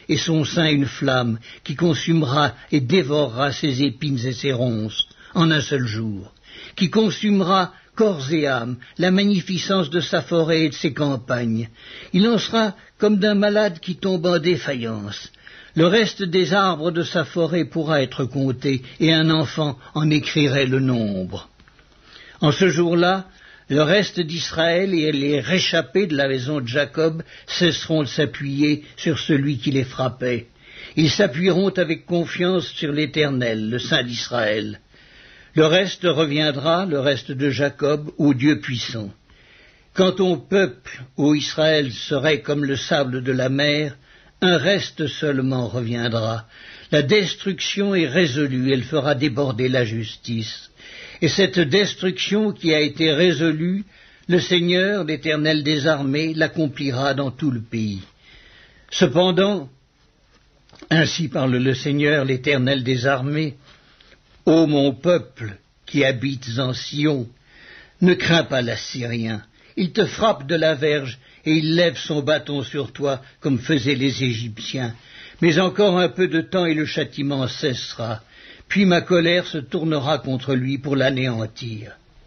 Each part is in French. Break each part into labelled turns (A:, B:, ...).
A: et son sein une flamme, qui consumera et dévorera ses épines et ses ronces, en un seul jour, qui consumera corps et âme, la magnificence de sa forêt et de ses campagnes. Il en sera comme d'un malade qui tombe en défaillance. Le reste des arbres de sa forêt pourra être compté, et un enfant en écrirait le nombre. En ce jour-là, le reste d'Israël et les réchappés de la maison de Jacob cesseront de s'appuyer sur celui qui les frappait. Ils s'appuieront avec confiance sur l'Éternel, le Saint d'Israël. Le reste reviendra, le reste de Jacob, au Dieu puissant. Quand ton peuple, ô Israël, serait comme le sable de la mer, un reste seulement reviendra. La destruction est résolue, elle fera déborder la justice. Et cette destruction qui a été résolue, le Seigneur, l'Éternel des armées, l'accomplira dans tout le pays. Cependant, ainsi parle le Seigneur, l'Éternel des armées, ô mon peuple qui habites en Sion, ne crains pas l'Assyrien. Il te frappe de la verge et il lève son bâton sur toi comme faisaient les Égyptiens. Mais encore un peu de temps et le châtiment cessera. Puis ma colère se tournera contre lui pour l'anéantir.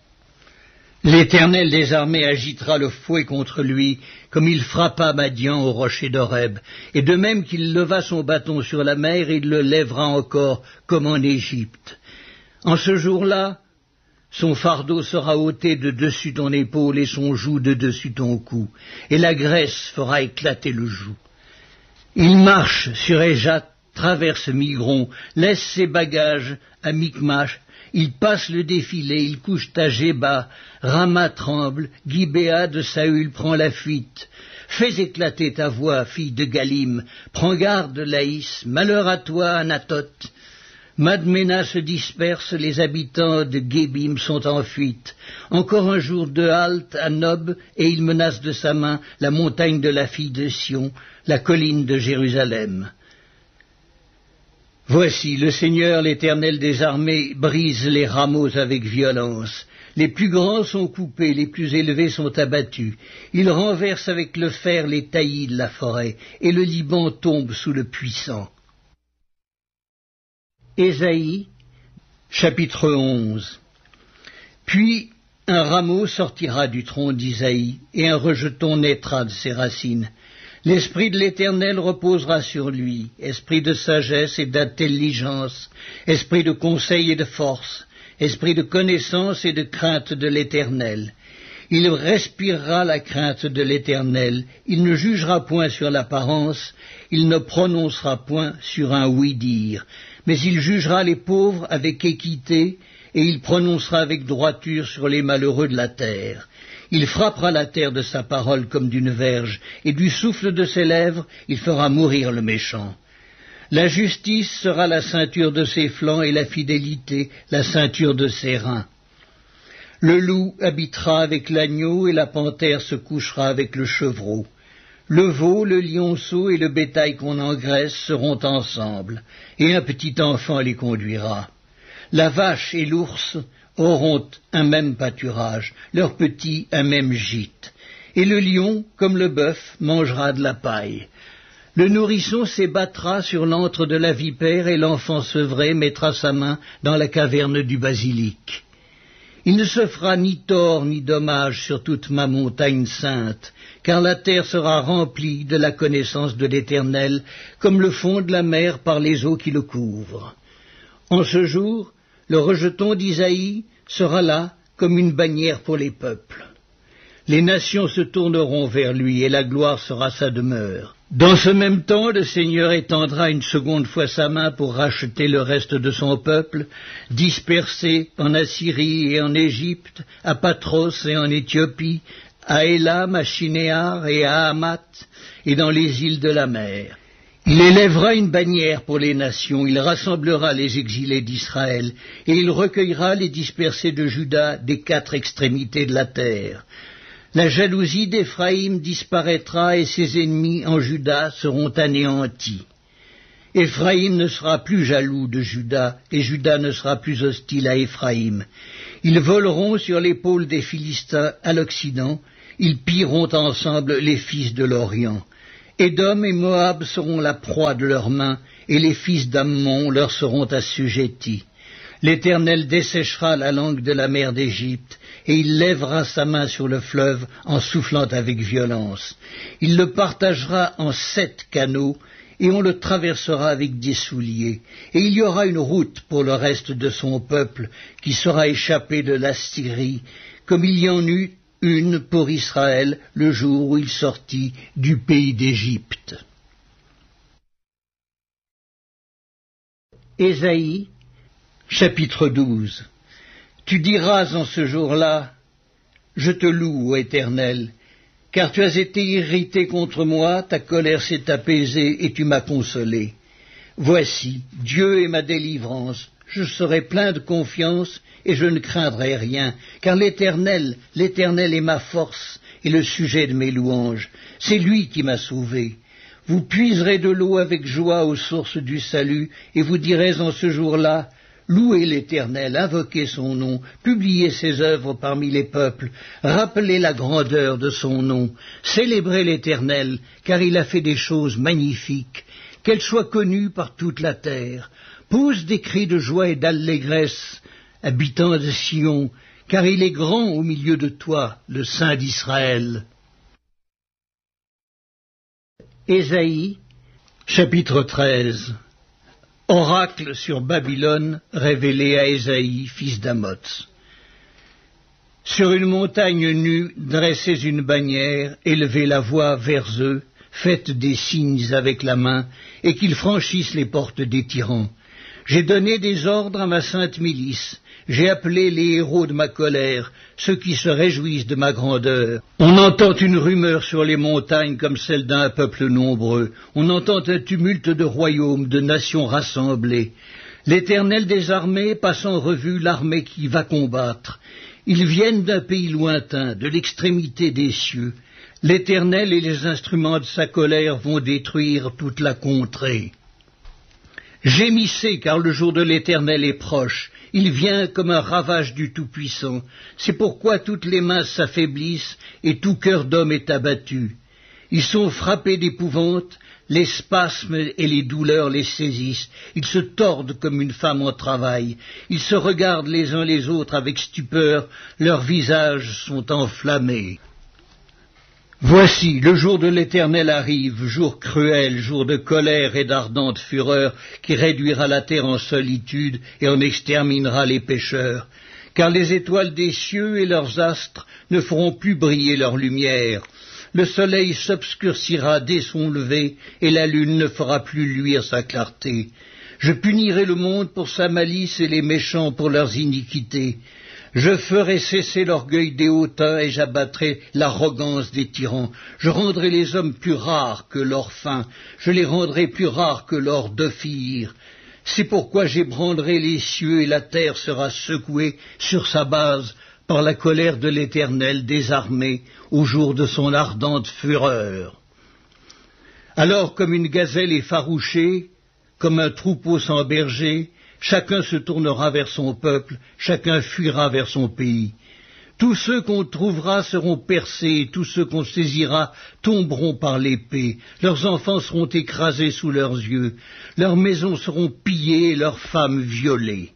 A: L'Éternel des armées agitera le fouet contre lui, comme il frappa Madian au rocher d'Horeb, et de même qu'il leva son bâton sur la mer, il le lèvera encore, comme en Égypte. En ce jour-là, son fardeau sera ôté de dessus ton épaule et son joug de dessus ton cou, et la graisse fera éclater le joug. Il marche sur Éjat, traverse Migron, laisse ses bagages à Micmash, il passe le défilé, il couche à Géba, Rama tremble, Gibéa de Saül prend la fuite. Fais éclater ta voix, fille de Galim, prends garde, Laïs, malheur à toi, Anatoth. Madmena se disperse, les habitants de Gébim sont en fuite. Encore un jour de halte à Nob, et il menace de sa main la montagne de la fille de Sion, la colline de Jérusalem. Voici, le Seigneur, l'Éternel des armées, brise les rameaux avec violence. Les plus grands sont coupés, les plus élevés sont abattus. Il renverse avec le fer les taillis de la forêt, et le Liban tombe sous le puissant. Ésaïe, chapitre 11. Puis un rameau sortira du tronc d'Isaïe, et un rejeton naîtra de ses racines. L'Esprit de l'Éternel reposera sur lui, esprit de sagesse et d'intelligence, esprit de conseil et de force, esprit de connaissance et de crainte de l'Éternel. Il respirera la crainte de l'Éternel, il ne jugera point sur l'apparence, il ne prononcera point sur un oui-dire, mais il jugera les pauvres avec équité, et il prononcera avec droiture sur les malheureux de la terre. Il frappera la terre de sa parole comme d'une verge, et du souffle de ses lèvres, il fera mourir le méchant. La justice sera la ceinture de ses flancs, et la fidélité la ceinture de ses reins. Le loup habitera avec l'agneau, et la panthère se couchera avec le chevreau. Le veau, le lionceau et le bétail qu'on engraisse seront ensemble, et un petit enfant les conduira. La vache et l'ours auront un même pâturage, leurs petits un même gîte. Et le lion, comme le bœuf, mangera de la paille. Le nourrisson s'ébattra sur l'antre de la vipère, et l'enfant sevré mettra sa main dans la caverne du basilic. Il ne se fera ni tort ni dommage sur toute ma montagne sainte, car la terre sera remplie de la connaissance de l'Éternel, comme le fond de la mer par les eaux qui le couvrent. En ce jour, le rejeton d'Isaïe sera là comme une bannière pour les peuples. Les nations se tourneront vers lui, et la gloire sera sa demeure. Dans ce même temps, le Seigneur étendra une seconde fois sa main pour racheter le reste de son peuple, dispersé en Assyrie et en Égypte, à Patros et en Éthiopie, à Élam, à Shinéar et à Hamath, et dans les îles de la mer. Il élèvera une bannière pour les nations, il rassemblera les exilés d'Israël, et il recueillera les dispersés de Juda des quatre extrémités de la terre. La jalousie d'Éphraïm disparaîtra, et ses ennemis en Juda seront anéantis. Éphraïm ne sera plus jaloux de Juda, et Juda ne sera plus hostile à Éphraïm. Ils voleront sur l'épaule des Philistins à l'Occident, ils pilleront ensemble les fils de l'Orient. Édom et Moab seront la proie de leurs mains, et les fils d'Ammon leur seront assujettis. L'Éternel desséchera la langue de la mer d'Égypte, et il lèvera sa main sur le fleuve en soufflant avec violence. Il le partagera en 7 canaux, et on le traversera avec des souliers. Et il y aura une route pour le reste de son peuple, qui sera échappé de l'Assyrie, comme il y en eut une pour Israël le jour où il sortit du pays d'Égypte. Ésaïe, chapitre 12. Tu diras en ce jour-là, je te loue, ô Éternel, car tu as été irrité contre moi, ta colère s'est apaisée et tu m'as consolé. Voici, Dieu est ma délivrance, je serai plein de confiance et je ne craindrai rien, car l'Éternel est ma force et le sujet de mes louanges. C'est lui qui m'a sauvé. Vous puiserez de l'eau avec joie aux sources du salut, et vous direz en ce jour-là, louez l'Éternel, invoquez son nom, publiez ses œuvres parmi les peuples, rappelez la grandeur de son nom, célébrez l'Éternel, car il a fait des choses magnifiques, qu'elles soient connues par toute la terre. Pousse des cris de joie et d'allégresse, habitants de Sion, car il est grand au milieu de toi, le Saint d'Israël. Ésaïe, chapitre 13. Oracle sur Babylone révélé à Ésaïe, fils d'Amoz. Sur une montagne nue, dressez une bannière, élevez la voix vers eux, faites des signes avec la main, et qu'ils franchissent les portes des tyrans. J'ai donné des ordres à ma sainte milice, j'ai appelé les héros de ma colère, ceux qui se réjouissent de ma grandeur. On entend une rumeur sur les montagnes comme celle d'un peuple nombreux, on entend un tumulte de royaumes, de nations rassemblées. L'Éternel des armées passe en revue l'armée qui va combattre. Ils viennent d'un pays lointain, de l'extrémité des cieux. L'Éternel et les instruments de sa colère vont détruire toute la contrée. Gémissez, car le jour de l'Éternel est proche. Il vient comme un ravage du Tout-Puissant. C'est pourquoi toutes les mains s'affaiblissent et tout cœur d'homme est abattu. Ils sont frappés d'épouvante, les spasmes et les douleurs les saisissent. Ils se tordent comme une femme en travail. Ils se regardent les uns les autres avec stupeur. Leurs visages sont enflammés. Voici, le jour de l'Éternel arrive, jour cruel, jour de colère et d'ardente fureur, qui réduira la terre en solitude et en exterminera les pécheurs. Car les étoiles des cieux et leurs astres ne feront plus briller leur lumière. Le soleil s'obscurcira dès son lever, et la lune ne fera plus luire sa clarté. Je punirai le monde pour sa malice et les méchants pour leurs iniquités. Je ferai cesser l'orgueil des hautains et j'abattrai l'arrogance des tyrans. Je rendrai les hommes plus rares que l'or fin, je les rendrai plus rares que l'or d'Ophir. C'est pourquoi j'ébranlerai les cieux et la terre sera secouée sur sa base par la colère de l'Éternel des armées au jour de son ardente fureur. Alors comme une gazelle effarouchée, comme un troupeau sans berger, chacun se tournera vers son peuple, chacun fuira vers son pays. Tous ceux qu'on trouvera seront percés, et tous ceux qu'on saisira tomberont par l'épée. Leurs enfants seront écrasés sous leurs yeux, leurs maisons seront pillées et leurs femmes violées.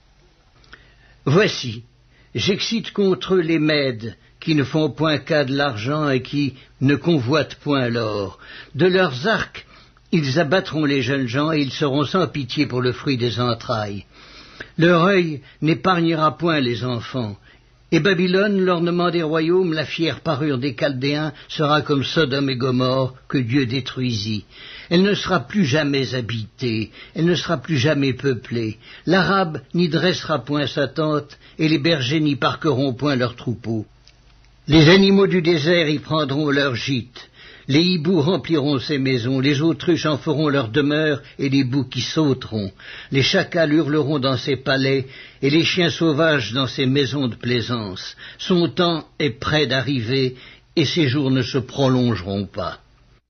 A: Voici, j'excite contre eux les Mèdes, qui ne font point cas de l'argent et qui ne convoitent point l'or. De leurs arcs, ils abattront les jeunes gens et ils seront sans pitié pour le fruit des entrailles. Leur œil n'épargnera point les enfants. Et Babylone, l'ornement des royaumes, la fière parure des Chaldéens, sera comme Sodome et Gomorrhe que Dieu détruisit. Elle ne sera plus jamais habitée, elle ne sera plus jamais peuplée. L'Arabe n'y dressera point sa tente, et les bergers n'y parqueront point leurs troupeaux. Les animaux du désert y prendront leur gîte. Les hiboux rempliront ses maisons, les autruches en feront leur demeure, et les boucs y sauteront. Les chacals hurleront dans ses palais, et les chiens sauvages dans ses maisons de plaisance. Son temps est près d'arriver, et ses jours ne se prolongeront pas.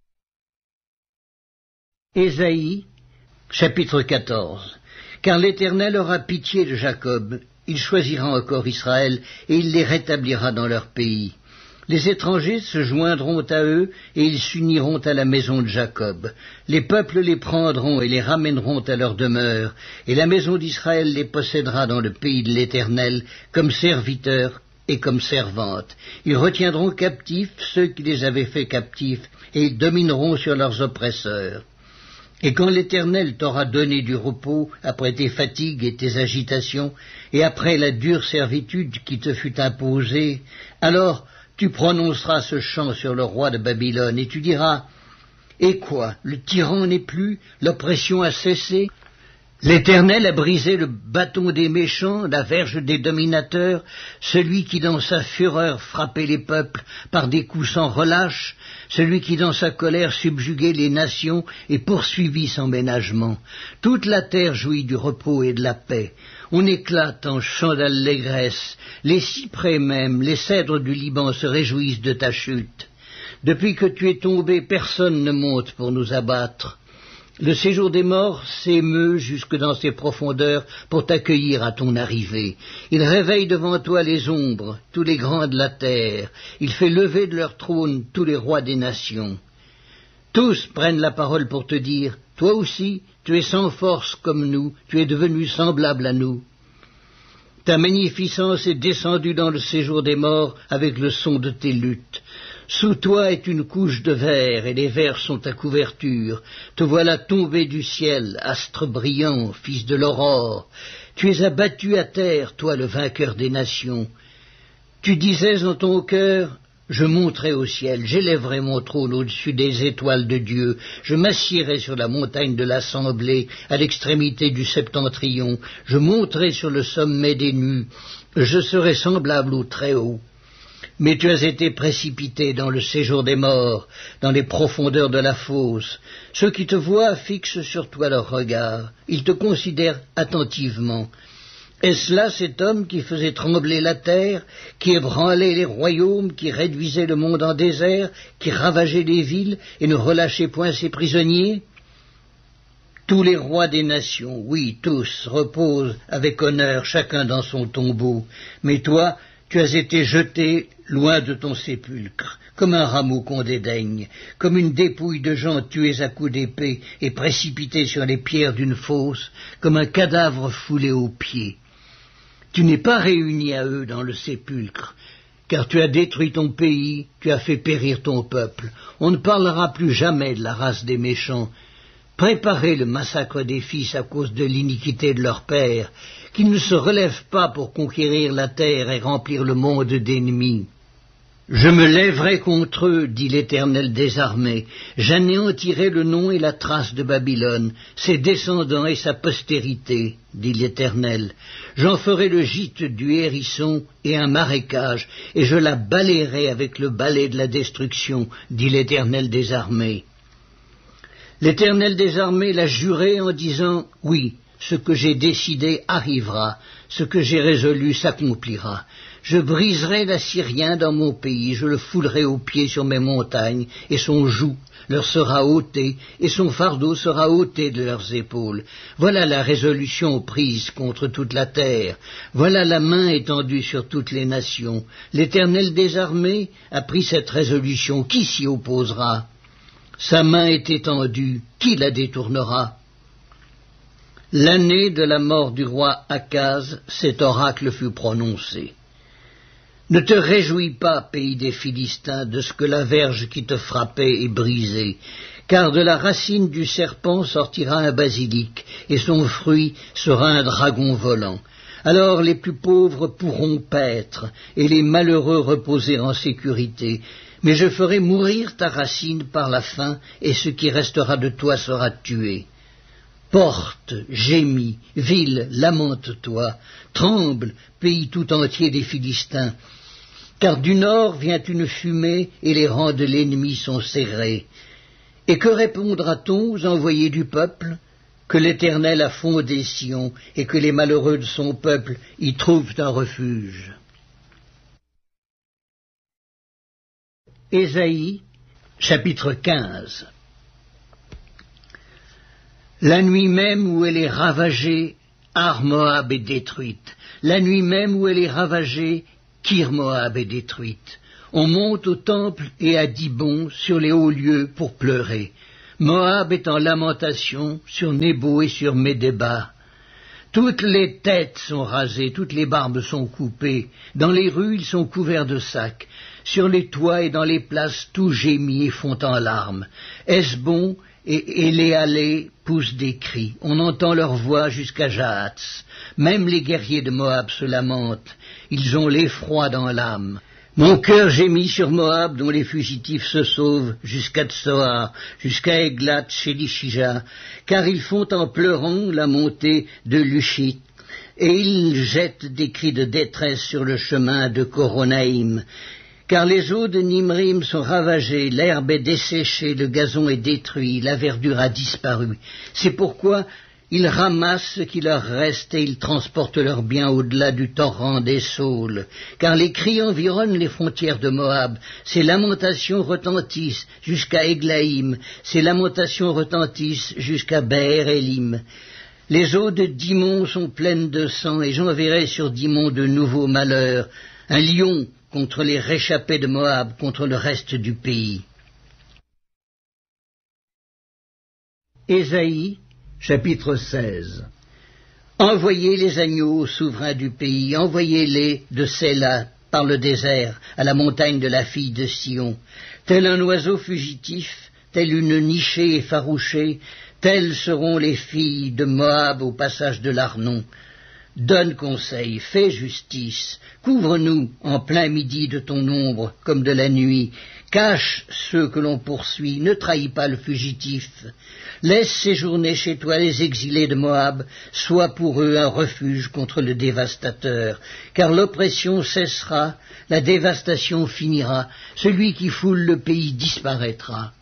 A: Ésaïe, chapitre 14. Car l'Éternel aura pitié de Jacob, il choisira encore Israël, et il les rétablira dans leur pays. Les étrangers se joindront à eux et ils s'uniront à la maison de Jacob. Les peuples les prendront et les ramèneront à leur demeure, et la maison d'Israël les possédera dans le pays de l'Éternel comme serviteurs et comme servantes. Ils retiendront captifs ceux qui les avaient fait captifs, et ils domineront sur leurs oppresseurs. Et quand l'Éternel t'aura donné du repos après tes fatigues et tes agitations, et après la dure servitude qui te fut imposée, alors tu prononceras ce chant sur le roi de Babylone, et tu diras, « Et quoi, le tyran n'est plus, l'oppression a cessé ?» L'Éternel a brisé le bâton des méchants, la verge des dominateurs, celui qui dans sa fureur frappait les peuples par des coups sans relâche, celui qui dans sa colère subjuguait les nations et poursuivit sans ménagement. Toute la terre jouit du repos et de la paix. On éclate en chants d'allégresse. Les cyprès même, les cèdres du Liban se réjouissent de ta chute. Depuis que tu es tombé, personne ne monte pour nous abattre. Le séjour des morts s'émeut jusque dans ses profondeurs pour t'accueillir à ton arrivée. Il réveille devant toi les ombres, tous les grands de la terre. Il fait lever de leur trône tous les rois des nations. Tous prennent la parole pour te dire, toi aussi, tu es sans force comme nous, tu es devenu semblable à nous. Ta magnificence est descendue dans le séjour des morts avec le son de tes luttes. Sous toi est une couche de verre, et les vers sont ta couverture. Te voilà tombé du ciel, astre brillant, fils de l'aurore. Tu es abattu à terre, toi le vainqueur des nations. Tu disais en ton cœur, je monterai au ciel, j'élèverai mon trône au-dessus des étoiles de Dieu, je m'assierai sur la montagne de l'assemblée, à l'extrémité du septentrion, je monterai sur le sommet des nues, je serai semblable au Très-Haut. Mais tu as été précipité dans le séjour des morts, dans les profondeurs de la fosse. Ceux qui te voient fixent sur toi leur regard. Ils te considèrent attentivement. Est-ce là cet homme qui faisait trembler la terre, qui ébranlait les royaumes, qui réduisait le monde en désert, qui ravageait les villes et ne relâchait point ses prisonniers ? Tous les rois des nations, oui, tous, reposent avec honneur, chacun dans son tombeau. Mais toi, tu as été jeté loin de ton sépulcre, comme un rameau qu'on dédaigne, comme une dépouille de gens tués à coups d'épée et précipités sur les pierres d'une fosse, comme un cadavre foulé aux pieds. Tu n'es pas réuni à eux dans le sépulcre, car tu as détruit ton pays, tu as fait périr ton peuple. On ne parlera plus jamais de la race des méchants. Préparez le massacre des fils à cause de l'iniquité de leur père, qu'ils ne se relèvent pas pour conquérir la terre et remplir le monde d'ennemis. Je me lèverai contre eux, dit l'Éternel des armées, j'anéantirai le nom et la trace de Babylone, ses descendants et sa postérité, dit l'Éternel. J'en ferai le gîte du hérisson et un marécage, et je la balayerai avec le balai de la destruction, dit l'Éternel des armées. L'Éternel des armées l'a juré en disant, oui, ce que j'ai décidé arrivera, ce que j'ai résolu s'accomplira. Je briserai l'Assyrien dans mon pays, je le foulerai aux pieds sur mes montagnes, et son joug leur sera ôté, et son fardeau sera ôté de leurs épaules. Voilà la résolution prise contre toute la terre, voilà la main étendue sur toutes les nations. L'Éternel des armées a pris cette résolution, qui s'y opposera ? Sa main est étendue, qui la détournera ? L'année de la mort du roi Akaz, cet oracle fut prononcé. Ne te réjouis pas, pays des Philistins, de ce que la verge qui te frappait est brisée, car de la racine du serpent sortira un basilic, et son fruit sera un dragon volant. Alors les plus pauvres pourront paître, et les malheureux reposer en sécurité. Mais je ferai mourir ta racine par la faim, et ce qui restera de toi sera tué. Porte, gémis, ville, lamente-toi, tremble, pays tout entier des Philistins, car du nord vient une fumée et les rangs de l'ennemi sont serrés. Et que répondra-t-on aux envoyés du peuple ? Que l'Éternel a fondé Sion et que les malheureux de son peuple y trouvent un refuge. Ésaïe, chapitre 15. La nuit même où elle est ravagée, Ar-Moab est détruite. La nuit même où elle est ravagée, Kir-Moab est détruite. On monte au temple et à Dibon sur les hauts lieux pour pleurer. Moab est en lamentation sur Nebo et sur Médéba. Toutes les têtes sont rasées, toutes les barbes sont coupées. Dans les rues, ils sont couverts de sacs. Sur les toits et dans les places, tout gémit et fond en larmes. Hesbon et Éléalé poussent des cris. On entend leur voix jusqu'à Jahatz. Même les guerriers de Moab se lamentent. Ils ont l'effroi dans l'âme. Mon cœur gémit sur Moab, dont les fugitifs se sauvent, jusqu'à Tsoar, jusqu'à Eglat, chez Lishija, car ils font en pleurant la montée de Lushit, et ils jettent des cris de détresse sur le chemin de Coronaïm, car les eaux de Nimrim sont ravagées, l'herbe est desséchée, le gazon est détruit, la verdure a disparu. C'est pourquoi ils ramassent ce qui leur reste et ils transportent leurs biens au-delà du torrent des Saules, car les cris environnent les frontières de Moab. Ces lamentations retentissent jusqu'à Eglaïm, ces lamentations retentissent jusqu'à Be'er Elim. Les eaux de Dimon sont pleines de sang et j'enverrai sur Dimon de nouveaux malheurs, un lion contre les réchappés de Moab, contre le reste du pays. Ésaïe Chapitre 16. Envoyez les agneaux aux souverains du pays, envoyez-les de Séla par le désert, à la montagne de la fille de Sion. Tel un oiseau fugitif, telle une nichée effarouchée, telles seront les filles de Moab au passage de l'Arnon. Donne conseil, fais justice, couvre-nous en plein midi de ton ombre comme de la nuit, cache ceux que l'on poursuit, ne trahis pas le fugitif. Laisse séjourner chez toi les exilés de Moab, sois pour eux un refuge contre le dévastateur, car l'oppression cessera, la dévastation finira, celui qui foule le pays disparaîtra.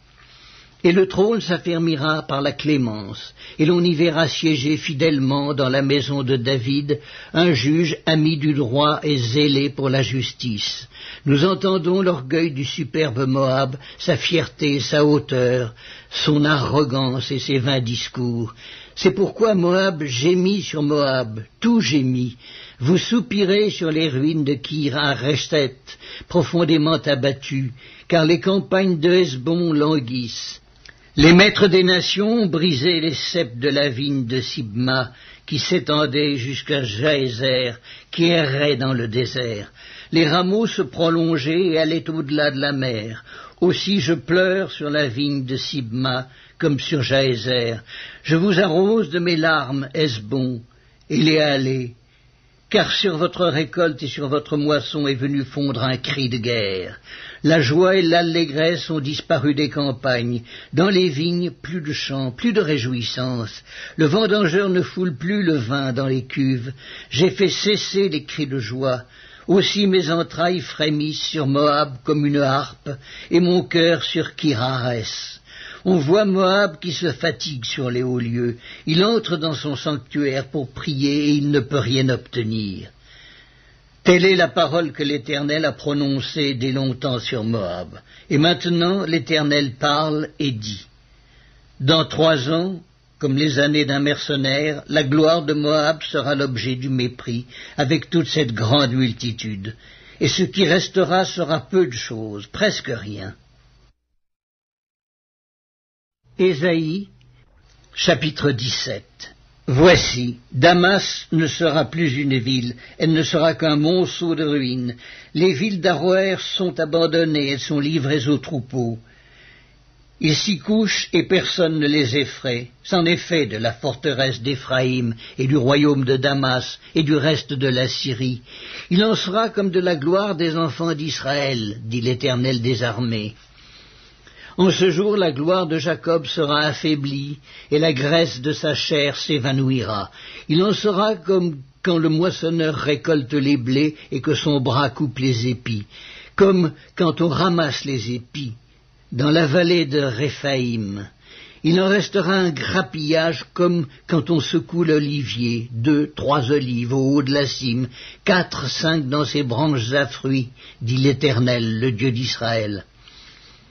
A: Et le trône s'affermira par la clémence, et l'on y verra siéger fidèlement dans la maison de David un juge ami du droit et zélé pour la justice. Nous entendons l'orgueil du superbe Moab, sa fierté, sa hauteur, son arrogance et ses vains discours. C'est pourquoi Moab gémit sur Moab, tout gémit. Vous soupirez sur les ruines de Kir-Hareshet, profondément abattues, car les campagnes de Hesbon languissent. Les maîtres des nations ont brisé les ceps de la vigne de Sibma, qui s'étendait jusqu'à Jaézer, qui errait dans le désert. Les rameaux se prolongeaient et allaient au-delà de la mer. Aussi je pleure sur la vigne de Sibma, comme sur Jaézer. Je vous arrose de mes larmes, Hesbon, Éléalé, car sur votre récolte et sur votre moisson est venu fondre un cri de guerre. La joie et l'allégresse ont disparu des campagnes. Dans les vignes, plus de chants, plus de réjouissance. Le vendangeur ne foule plus le vin dans les cuves. J'ai fait cesser les cris de joie. Aussi mes entrailles frémissent sur Moab comme une harpe, et mon cœur sur Kir-Hares. On voit Moab qui se fatigue sur les hauts lieux. Il entre dans son sanctuaire pour prier et il ne peut rien obtenir. Telle est la parole que l'Éternel a prononcée dès longtemps sur Moab. Et maintenant l'Éternel parle et dit: Dans 3 ans, comme les années d'un mercenaire, la gloire de Moab sera l'objet du mépris, avec toute cette grande multitude. Et ce qui restera sera peu de choses, presque rien. Ésaïe, chapitre 17. Voici, Damas ne sera plus une ville, elle ne sera qu'un monceau de ruines. Les villes d'Aroër sont abandonnées, elles sont livrées aux troupeaux. Ils s'y couchent et personne ne les effraie. C'en est fait de la forteresse d'Éphraïm et du royaume de Damas et du reste de la Syrie. Il en sera comme de la gloire des enfants d'Israël, dit l'Éternel des armées. En ce jour, la gloire de Jacob sera affaiblie, et la graisse de sa chair s'évanouira. Il en sera comme quand le moissonneur récolte les blés et que son bras coupe les épis, comme quand on ramasse les épis dans la vallée de Réphaïm. Il en restera un grappillage comme quand on secoue l'olivier, 2, 3 olives au haut de la cime, 4, 5 dans ses branches à fruits, dit l'Éternel, le Dieu d'Israël.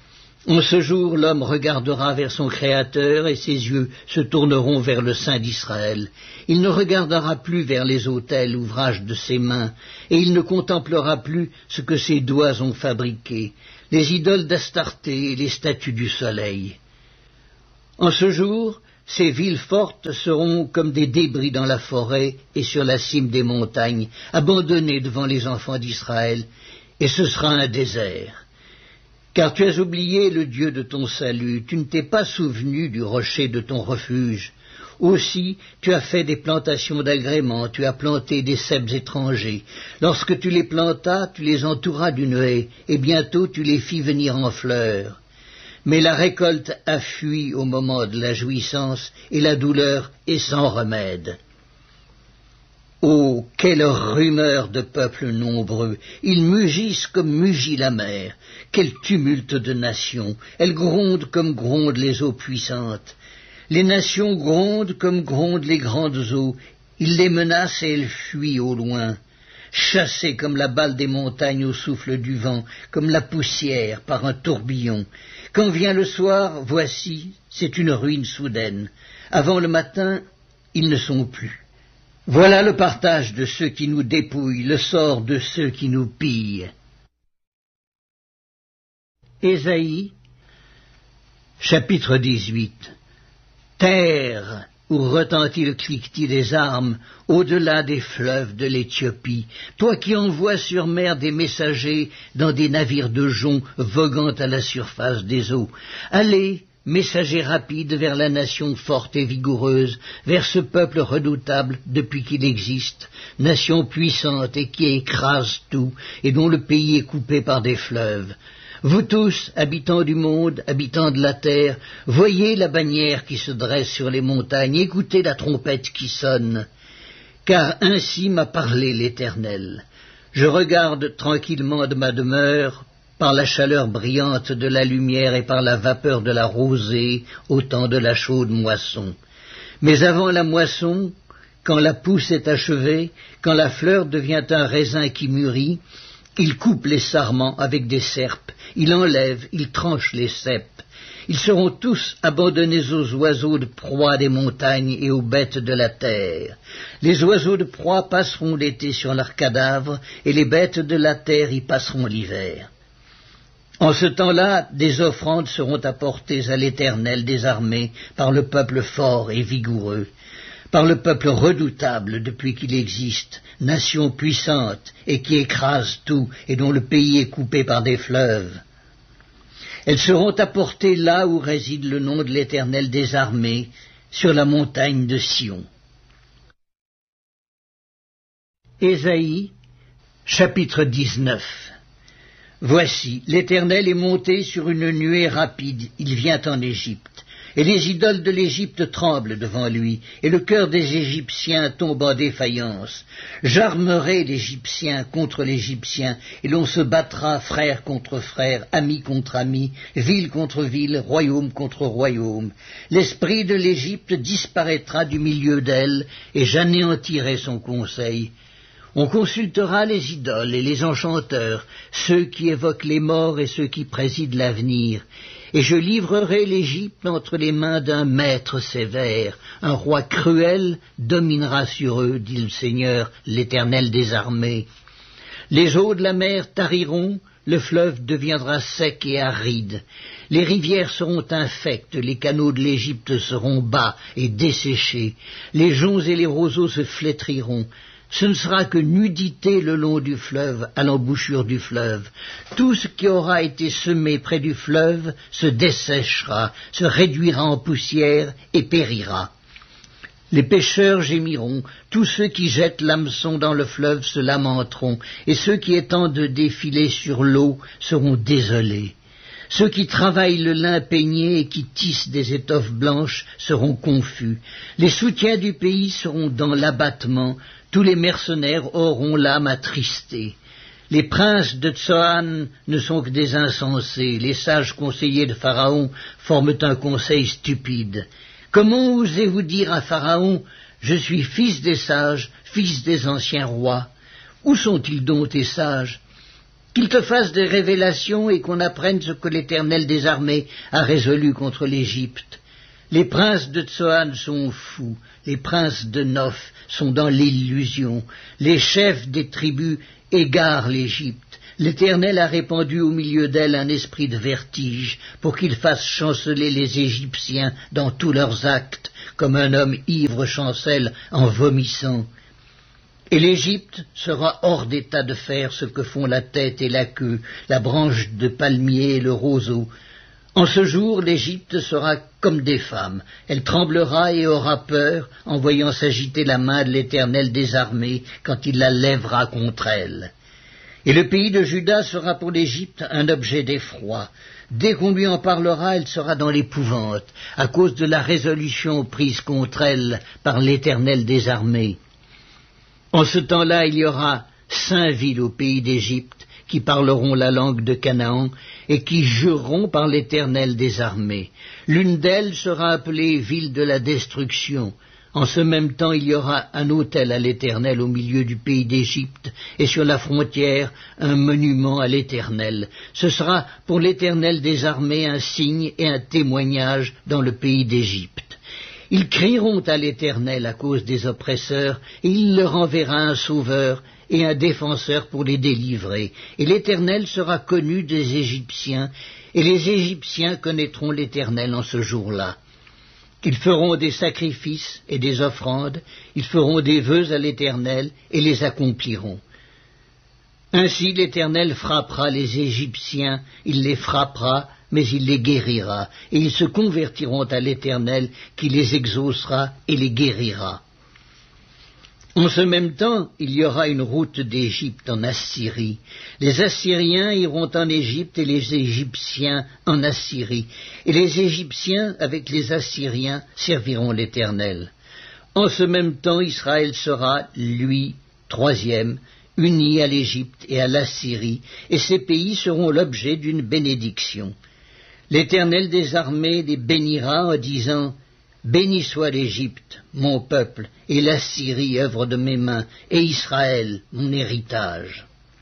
A: En ce jour, l'homme regardera vers son Créateur et ses yeux se tourneront vers le Saint d'Israël. Il ne regardera plus vers les autels, ouvrage de ses mains, et il ne contemplera plus ce que ses doigts ont fabriqué, les idoles d'Astarté et les statues du soleil. En ce jour, ces villes fortes seront comme des débris dans la forêt et sur la cime des montagnes, abandonnées devant les enfants d'Israël, et ce sera un désert. Car tu as oublié le Dieu de ton salut, tu ne t'es pas souvenu du rocher de ton refuge. Aussi, tu as fait des plantations d'agréments, tu as planté des cèpes étrangers. Lorsque tu les plantas, tu les entouras d'une haie, et bientôt tu les fis venir en fleurs. Mais la récolte a fui au moment de la jouissance, et la douleur est sans remède. Oh, quelle rumeur de peuples nombreux! Ils mugissent comme mugit la mer. Quel tumulte de nations! Elles grondent comme grondent les eaux puissantes. Les nations grondent comme grondent les grandes eaux. Ils les menacent et elles fuient au loin. Chassées comme la balle des montagnes au souffle du vent, comme la poussière par un tourbillon. Quand vient le soir, voici, c'est une ruine soudaine. Avant le matin, ils ne sont plus. Voilà le partage de ceux qui nous dépouillent, le sort de ceux qui nous pillent. Ésaïe, chapitre 18. Terre, où retentit le cliquetis des armes, au-delà des fleuves de l'Éthiopie, toi qui envoies sur mer des messagers dans des navires de jonc voguant à la surface des eaux. Allez, messager rapide vers la nation forte et vigoureuse, vers ce peuple redoutable depuis qu'il existe, nation puissante et qui écrase tout, et dont le pays est coupé par des fleuves. Vous tous, habitants du monde, habitants de la terre, voyez la bannière qui se dresse sur les montagnes, écoutez la trompette qui sonne. Car ainsi m'a parlé l'Éternel. Je regarde tranquillement de ma demeure, par la chaleur brillante de la lumière et par la vapeur de la rosée, au temps de la chaude moisson. Mais avant la moisson, quand la pousse est achevée, quand la fleur devient un raisin qui mûrit, il coupe les sarments avec des serpes, il enlève, il tranche les cèpes. Ils seront tous abandonnés aux oiseaux de proie des montagnes et aux bêtes de la terre. Les oiseaux de proie passeront l'été sur leurs cadavres, et les bêtes de la terre y passeront l'hiver. En ce temps-là, des offrandes seront apportées à l'Éternel des armées par le peuple fort et vigoureux, par le peuple redoutable depuis qu'il existe, nation puissante et qui écrase tout et dont le pays est coupé par des fleuves. Elles seront apportées là où réside le nom de l'Éternel des armées, sur la montagne de Sion. Ésaïe, chapitre 19. Voici, l'Éternel est monté sur une nuée rapide, il vient en Égypte, et les idoles de l'Égypte tremblent devant lui, et le cœur des Égyptiens tombe en défaillance. J'armerai l'Égyptien contre l'Égyptien, et l'on se battra frère contre frère, ami contre ami, ville contre ville, royaume contre royaume. L'esprit de l'Égypte disparaîtra du milieu d'elle, et j'anéantirai son conseil. On consultera les idoles et les enchanteurs, ceux qui évoquent les morts et ceux qui président l'avenir. Et je livrerai l'Égypte entre les mains d'un maître sévère. Un roi cruel dominera sur eux, dit le Seigneur, l'Éternel des armées. Les eaux de la mer tariront, le fleuve deviendra sec et aride. Les rivières seront infectes, les canaux de l'Égypte seront bas et desséchés. Les joncs et les roseaux se flétriront. Ce ne sera que nudité le long du fleuve, à l'embouchure du fleuve. Tout ce qui aura été semé près du fleuve se desséchera, se réduira en poussière et périra. Les pêcheurs gémiront, tous ceux qui jettent l'hameçon dans le fleuve se lamenteront, et ceux qui étendent des filets sur l'eau seront désolés. Ceux qui travaillent le lin peigné et qui tissent des étoffes blanches seront confus. Les soutiens du pays seront dans l'abattement, tous les mercenaires auront l'âme attristée. Les princes de Tsoan ne sont que des insensés, les sages conseillers de Pharaon forment un conseil stupide. Comment osez-vous dire à Pharaon, « Je suis fils des sages, fils des anciens rois » Où sont-ils donc tes sages ? qu'il te fasse des révélations et qu'on apprenne ce que l'Éternel des armées a résolu contre l'Égypte. Les princes de Tsoan sont fous, les princes de Noph sont dans l'illusion, les chefs des tribus égarent l'Égypte. L'Éternel a répandu au milieu d'elle un esprit de vertige pour qu'il fasse chanceler les Égyptiens dans tous leurs actes, comme un homme ivre chancelle en vomissant. Et l'Égypte sera hors d'état de faire ce que font la tête et la queue, la branche de palmier et le roseau. En ce jour, l'Égypte sera comme des femmes. Elle tremblera et aura peur en voyant s'agiter la main de l'Éternel des armées quand il la lèvera contre elle. Et le pays de Juda sera pour l'Égypte un objet d'effroi. Dès qu'on lui en parlera, elle sera dans l'épouvante, à cause de la résolution prise contre elle par l'Éternel des armées. En ce temps-là, il y aura 5 villes au pays d'Égypte qui parleront la langue de Canaan et qui jureront par l'Éternel des armées. L'une d'elles sera appelée ville de la destruction. En ce même temps, il y aura un autel à l'Éternel au milieu du pays d'Égypte, et sur la frontière, un monument à l'Éternel. Ce sera pour l'Éternel des armées un signe et un témoignage dans le pays d'Égypte. Ils crieront à l'Éternel à cause des oppresseurs, et il leur enverra un sauveur et un défenseur pour les délivrer. Et l'Éternel sera connu des Égyptiens, et les Égyptiens connaîtront l'Éternel en ce jour-là. Ils feront des sacrifices et des offrandes, ils feront des vœux à l'Éternel et les accompliront. Ainsi l'Éternel frappera les Égyptiens, il les frappera, mais il les guérira, et ils se convertiront à l'Éternel qui les exaucera et les guérira. En ce même temps, il y aura une route d'Égypte en Assyrie. Les Assyriens iront en Égypte et les Égyptiens en Assyrie. Et les Égyptiens, avec les Assyriens, serviront l'Éternel. En ce même temps, Israël sera, lui, 3e, uni à l'Égypte et à l'Assyrie, et ces pays seront l'objet d'une bénédiction. L'Éternel des armées les bénira en disant: Béni soit l'Égypte, mon peuple, et l'Assyrie, œuvre de mes mains, et Israël, mon héritage.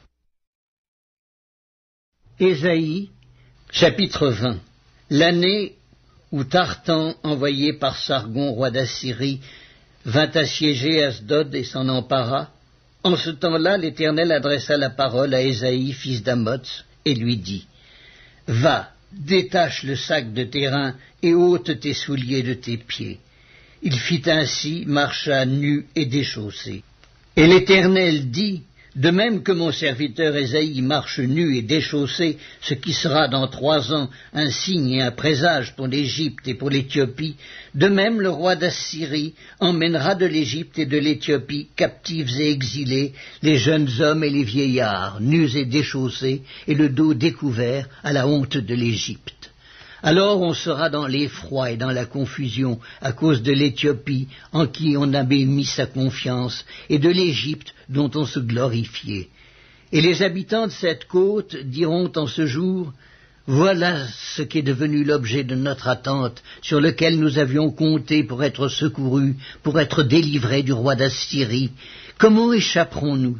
A: Ésaïe, chapitre 20. L'année où Tartan, envoyé par Sargon, roi d'Assyrie, vint assiéger Asdod et s'en empara, en ce temps-là, l'Éternel adressa la parole à Ésaïe, fils d'Amoz, et lui dit: Va, détache le sac de tes reins et ôte tes souliers de tes pieds. Il fit ainsi, marcha nu et déchaussé. Et l'Éternel dit: De même que mon serviteur Ésaïe marche nu et déchaussé, ce qui sera dans 3 ans un signe et un présage pour l'Égypte et pour l'Éthiopie, de même le roi d'Assyrie emmènera de l'Égypte et de l'Éthiopie, captifs et exilés, les jeunes hommes et les vieillards, nus et déchaussés, et le dos découvert à la honte de l'Égypte. Alors on sera dans l'effroi et dans la confusion à cause de l'Éthiopie en qui on avait mis sa confiance et de l'Égypte dont on se glorifiait. Et les habitants de cette côte diront en ce jour: Voilà ce qui est devenu l'objet de notre attente, sur lequel nous avions compté pour être secourus, pour être délivrés du roi d'Assyrie. Comment échapperons-nous?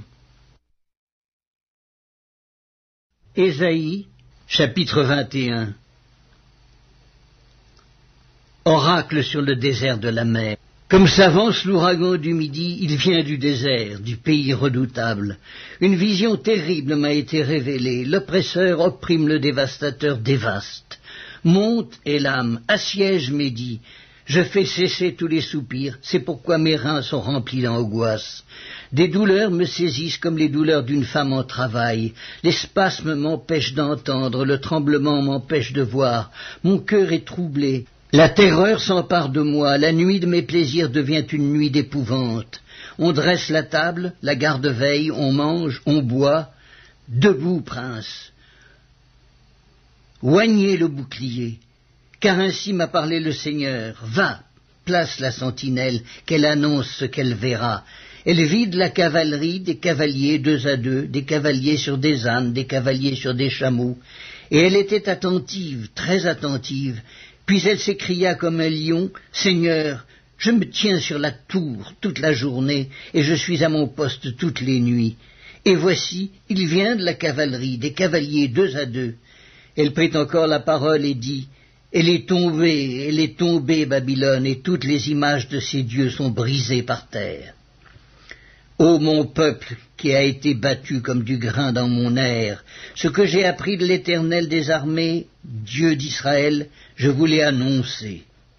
A: Ésaïe, chapitre 21. Oracle sur le désert de la mer. Comme s'avance l'ouragan du midi, il vient du désert, du pays redoutable. Une vision terrible m'a été révélée. L'oppresseur opprime le dévastateur dévaste. Monte, Élam, assiège Médie. Je fais cesser tous les soupirs, c'est pourquoi mes reins sont remplis d'angoisse. Des douleurs me saisissent comme les douleurs d'une femme en travail. Les spasmes m'empêchent d'entendre, le tremblement m'empêche de voir. Mon cœur est troublé. La terreur s'empare de moi, la nuit de mes plaisirs devient une nuit d'épouvante. On dresse la table, la garde-veille, on mange, on boit. Debout, prince. Oignez le bouclier, car ainsi m'a parlé le Seigneur. Va, place la sentinelle, qu'elle annonce ce qu'elle verra. Elle vide la cavalerie, des cavaliers 2 à 2, des cavaliers sur des ânes, des cavaliers sur des chameaux. Et elle était attentive, très attentive. Puis elle s'écria comme un lion: Seigneur, je me tiens sur la tour toute la journée, et je suis à mon poste toutes les nuits. Et voici, il vient de la cavalerie, des cavaliers 2 à 2. Elle prit encore la parole et dit, elle est tombée, Babylone, et toutes les images de ses dieux sont brisées par terre. Ô mon peuple, qui a été battu comme du grain dans mon aire, ce que j'ai appris de l'Éternel des armées, Dieu d'Israël, je vous l'ai annoncé.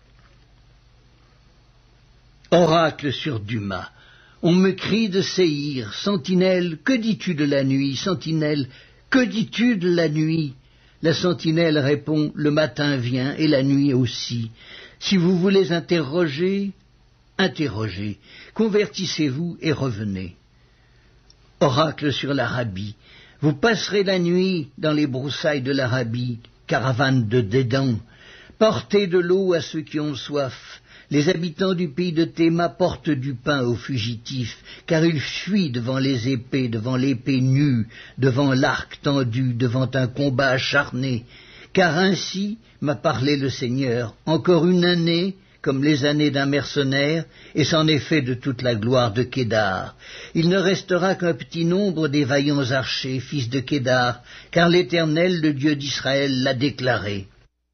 A: Oracle sur Duma. On me crie de Séhir, sentinelle, que dis-tu de la nuit, sentinelle, que dis-tu de la nuit? La sentinelle répond, le matin vient et la nuit aussi. Si vous voulez interroger, interrogez, convertissez-vous et revenez. Oracle sur l'Arabie. Vous passerez la nuit dans les broussailles de l'Arabie, caravane de Dédan. Portez de l'eau à ceux qui ont soif. Les habitants du pays de Théma portent du pain aux fugitifs, car ils fuient devant les épées, devant l'épée nue, devant l'arc tendu, devant un combat acharné. Car ainsi m'a parlé le Seigneur, encore une année, comme les années d'un mercenaire, et c'en est fait de toute la gloire de Kédar. Il ne restera qu'un petit nombre des vaillants archers, fils de Kédar, car l'Éternel, le Dieu d'Israël, l'a déclaré.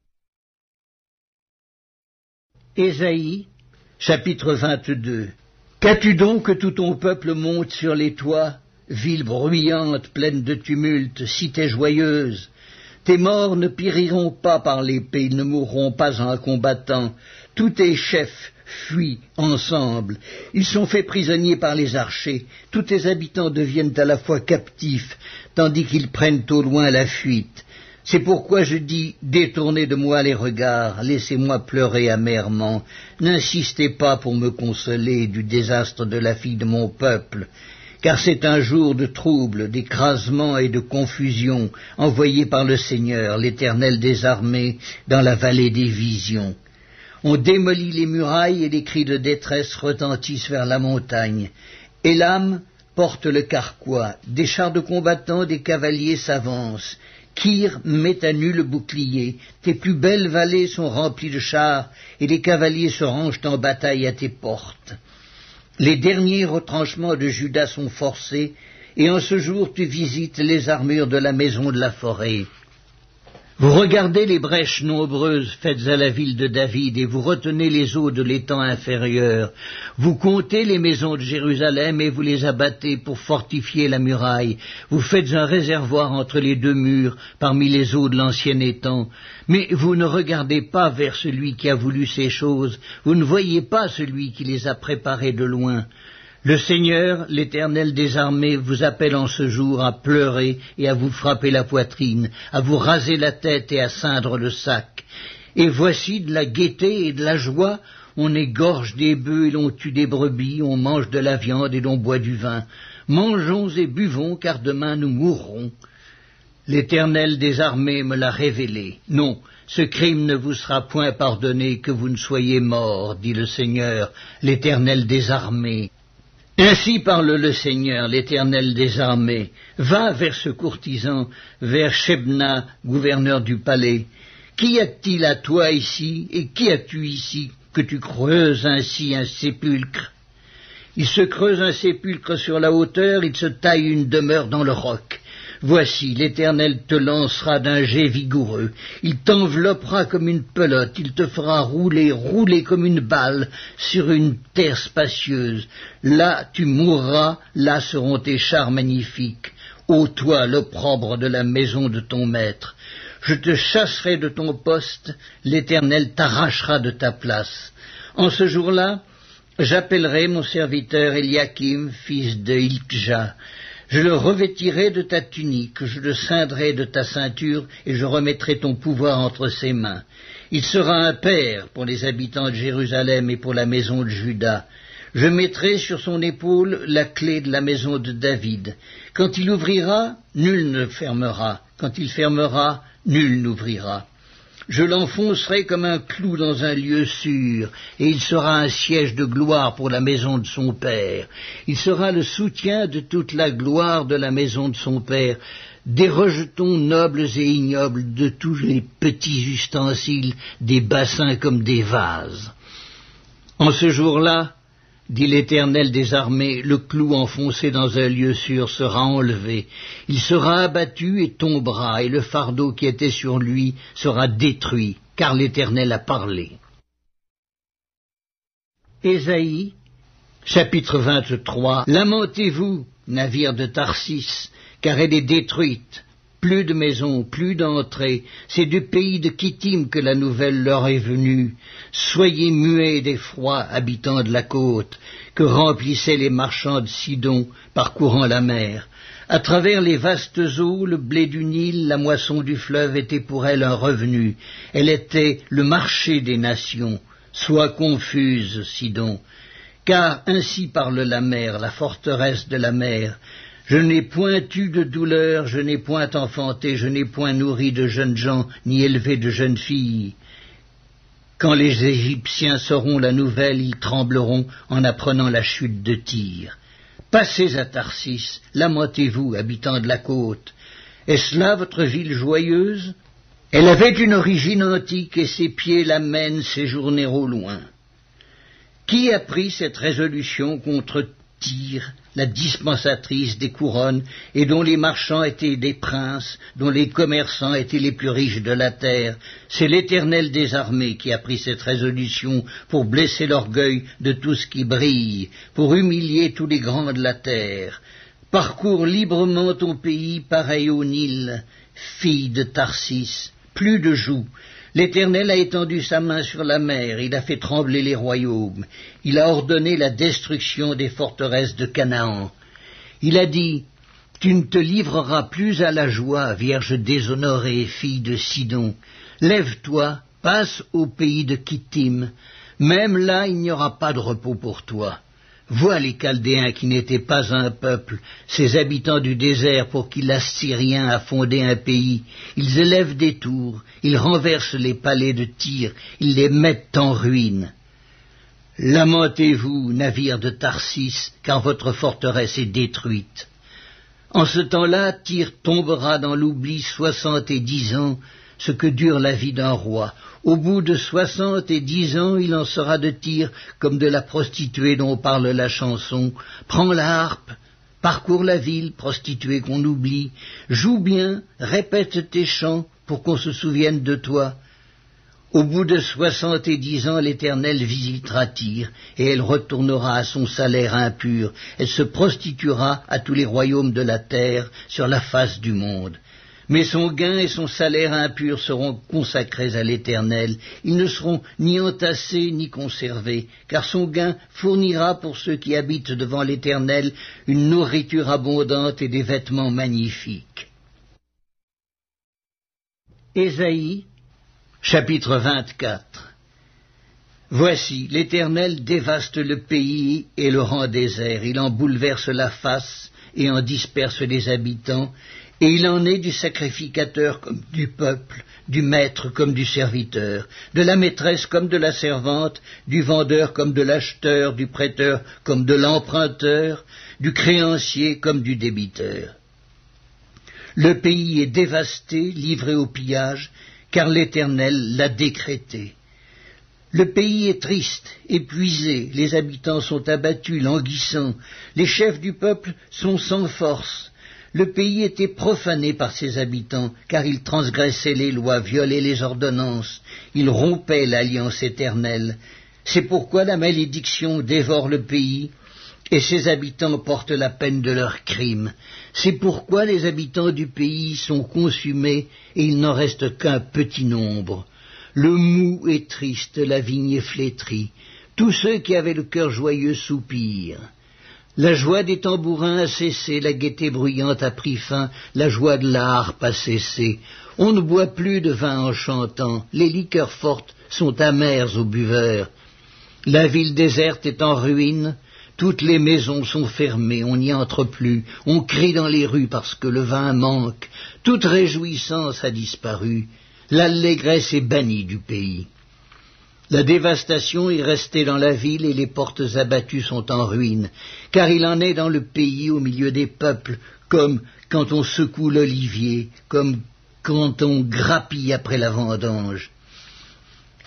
A: Ésaïe, chapitre 22. Qu'as-tu donc que tout ton peuple monte sur les toits, ville bruyante, pleine de tumulte, cité joyeuse? Tes morts ne périront pas par l'épée, ils ne mourront pas en combattant. Tous tes chefs fuient ensemble. Ils sont faits prisonniers par les archers. Tous tes habitants deviennent à la fois captifs, tandis qu'ils prennent au loin la fuite. C'est pourquoi je dis, détournez de moi les regards, laissez-moi pleurer amèrement. N'insistez pas pour me consoler du désastre de la fille de mon peuple, car c'est un jour de trouble, d'écrasement et de confusion, envoyé par le Seigneur, l'Éternel des armées, dans la vallée des visions. On démolit les murailles et les cris de détresse retentissent vers la montagne. Élam porte le carquois, des chars de combattants, des cavaliers s'avancent. Kir met à nu le bouclier, tes plus belles vallées sont remplies de chars, et les cavaliers se rangent en bataille à tes portes. Les derniers retranchements de Juda sont forcés, et en ce jour tu visites les armures de la maison de la forêt. Vous regardez les brèches nombreuses faites à la ville de David, et vous retenez les eaux de l'étang inférieur. Vous comptez les maisons de Jérusalem, et vous les abattez pour fortifier la muraille. Vous faites un réservoir entre les 2 murs, parmi les eaux de l'ancien étang. Mais vous ne regardez pas vers celui qui a voulu ces choses, vous ne voyez pas celui qui les a préparées de loin. Le Seigneur, l'Éternel des armées, vous appelle en ce jour à pleurer et à vous frapper la poitrine, à vous raser la tête et à ceindre le sac. Et voici de la gaieté et de la joie, on égorge des bœufs et l'on tue des brebis, on mange de la viande et l'on boit du vin. Mangeons et buvons, car demain nous mourrons. L'Éternel des armées me l'a révélé. Non, ce crime ne vous sera point pardonné, que vous ne soyez morts, dit le Seigneur, l'Éternel des armées. Ainsi parle le Seigneur, l'Éternel des armées. Va vers ce courtisan, vers Shebna, gouverneur du palais. Qu'y a-t-il à toi ici, et qui as-tu ici, que tu creuses ainsi un sépulcre? Il se creuse un sépulcre sur la hauteur, il se taille une demeure dans le roc. Voici, l'Éternel te lancera d'un jet vigoureux, il t'enveloppera comme une pelote, il te fera rouler comme une balle sur une terre spacieuse. Là tu mourras, là seront tes chars magnifiques. Ô toi, l'opprobre de la maison de ton maître, je te chasserai de ton poste, l'Éternel t'arrachera de ta place. En ce jour-là, j'appellerai mon serviteur Eliakim, fils de Hilkja. Je le revêtirai de ta tunique, je le ceindrai de ta ceinture, et je remettrai ton pouvoir entre ses mains. Il sera un père pour les habitants de Jérusalem et pour la maison de Juda. Je mettrai sur son épaule la clé de la maison de David. Quand il ouvrira, nul ne fermera. Quand il fermera, nul n'ouvrira. Je l'enfoncerai comme un clou dans un lieu sûr, et il sera un siège de gloire pour la maison de son père. Il sera le soutien de toute la gloire de la maison de son père, des rejetons nobles et ignobles, de tous les petits ustensiles, des bassins comme des vases. En ce jour-là, dit l'Éternel des armées, le clou enfoncé dans un lieu sûr sera enlevé. Il sera abattu et tombera, et le fardeau qui était sur lui sera détruit, car l'Éternel a parlé. Ésaïe, chapitre 23. Lamentez-vous, navire de Tarsis, car elle est détruite. Plus de maisons, plus d'entrées, c'est du pays de Kittim que la nouvelle leur est venue. Soyez muets d'effroi, habitants de la côte, que remplissaient les marchands de Sidon, parcourant la mer. À travers les vastes eaux, le blé du Nil, la moisson du fleuve était pour elle un revenu. Elle était le marché des nations. Sois confuse, Sidon, car ainsi parle la mer, la forteresse de la mer. Je n'ai point eu de douleur, je n'ai point enfanté, je n'ai point nourri de jeunes gens, ni élevé de jeunes filles. Quand les Égyptiens sauront la nouvelle, ils trembleront en apprenant la chute de Tyr. Passez à Tarsis, lamentez-vous, habitants de la côte. Est-ce là votre ville joyeuse? Elle avait une origine antique et ses pieds la mènent séjourner au loin. Qui a pris cette résolution contre Tyr, la dispensatrice des couronnes, et dont les marchands étaient des princes, dont les commerçants étaient les plus riches de la terre? C'est l'Éternel des armées qui a pris cette résolution pour blesser l'orgueil de tout ce qui brille, pour humilier tous les grands de la terre. Parcours librement ton pays, pareil au Nil, fille de Tarsis, plus de joug. L'Éternel a étendu sa main sur la mer, il a fait trembler les royaumes, il a ordonné la destruction des forteresses de Canaan. Il a dit, tu ne te livreras plus à la joie, vierge déshonorée, fille de Sidon. Lève-toi, passe au pays de Kittim, même là il n'y aura pas de repos pour toi. Vois les Chaldéens qui n'étaient pas un peuple, ces habitants du désert pour qui l'Assyrien a fondé un pays. Ils élèvent des tours, ils renversent les palais de Tyr, ils les mettent en ruine. Lamentez-vous, navires de Tarsis, car votre forteresse est détruite. En ce temps-là, Tyr tombera dans l'oubli 70 ans, ce que dure la vie d'un roi. Au bout de 70 ans, il en sera de Tyr comme de la prostituée dont parle la chanson. Prends la harpe, parcours la ville, prostituée qu'on oublie, joue bien, répète tes chants pour qu'on se souvienne de toi. Au bout de 70 ans, l'Éternel visitera Tyr, et elle retournera à son salaire impur. Elle se prostituera à tous les royaumes de la terre sur la face du monde. Mais son gain et son salaire impur seront consacrés à l'Éternel. Ils ne seront ni entassés ni conservés, car son gain fournira pour ceux qui habitent devant l'Éternel une nourriture abondante et des vêtements magnifiques. Ésaïe, chapitre 24. Voici, l'Éternel dévaste le pays et le rend désert. Il en bouleverse la face et en disperse les habitants. Et il en est du sacrificateur comme du peuple, du maître comme du serviteur, de la maîtresse comme de la servante, du vendeur comme de l'acheteur, du prêteur comme de l'emprunteur, du créancier comme du débiteur. Le pays est dévasté, livré au pillage, car l'Éternel l'a décrété. Le pays est triste, épuisé, les habitants sont abattus, languissants, les chefs du peuple sont sans force. Le pays était profané par ses habitants, car ils transgressaient les lois, violaient les ordonnances, ils rompaient l'alliance éternelle. C'est pourquoi la malédiction dévore le pays, et ses habitants portent la peine de leurs crimes. C'est pourquoi les habitants du pays sont consumés, et il n'en reste qu'un petit nombre. Le mou est triste, la vigne est flétrie. Tous ceux qui avaient le cœur joyeux soupirent. La joie des tambourins a cessé, la gaieté bruyante a pris fin, la joie de la harpe a cessé. On ne boit plus de vin en chantant, les liqueurs fortes sont amères aux buveurs. La ville déserte est en ruine, toutes les maisons sont fermées, on n'y entre plus, on crie dans les rues parce que le vin manque, toute réjouissance a disparu, l'allégresse est bannie du pays. La dévastation est restée dans la ville et les portes abattues sont en ruine, car il en est dans le pays au milieu des peuples, comme quand on secoue l'olivier, comme quand on grappille après la vendange.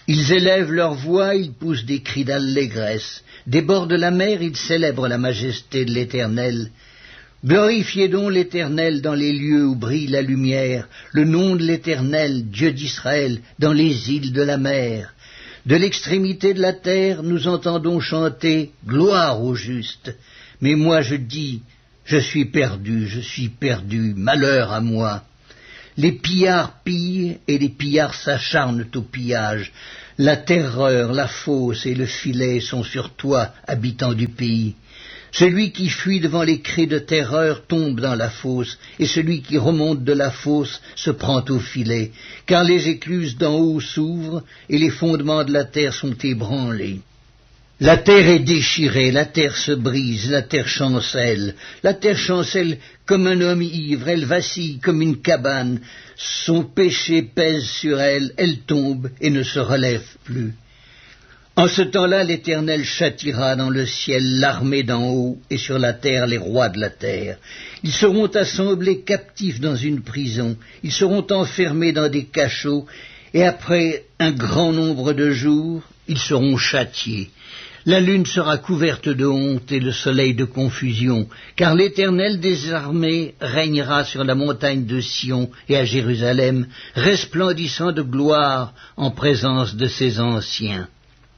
A: Ils élèvent leur voix, ils poussent des cris d'allégresse. Des bords de la mer, ils célèbrent la majesté de l'Éternel. Glorifiez donc l'Éternel dans les lieux où brille la lumière, le nom de l'Éternel, Dieu d'Israël, dans les îles de la mer. De l'extrémité de la terre, nous entendons chanter « Gloire au juste ». Mais moi je dis « Je suis perdu, malheur à moi ». Les pillards pillent et les pillards s'acharnent au pillage. La terreur, la fosse et le filet sont sur toi, habitant du pays. Celui qui fuit devant les cris de terreur tombe dans la fosse, et celui qui remonte de la fosse se prend au filet, car les écluses d'en haut s'ouvrent et les fondements de la terre sont ébranlés. La terre est déchirée, la terre se brise, la terre chancelle comme un homme ivre, elle vacille comme une cabane, son péché pèse sur elle, elle tombe et ne se relève plus. En ce temps-là, l'Éternel châtiera dans le ciel l'armée d'en haut et sur la terre les rois de la terre. Ils seront assemblés captifs dans une prison, ils seront enfermés dans des cachots, et après un grand nombre de jours, ils seront châtiés. La lune sera couverte de honte et le soleil de confusion, car l'Éternel des armées régnera sur la montagne de Sion et à Jérusalem, resplendissant de gloire en présence de ses anciens.